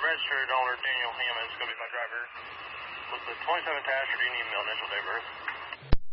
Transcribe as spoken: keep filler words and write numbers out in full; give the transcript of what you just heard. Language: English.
registered owner Daniel Hammond is going to be my driver. With the twenty-seven Tasher, do you need mail initial day birth?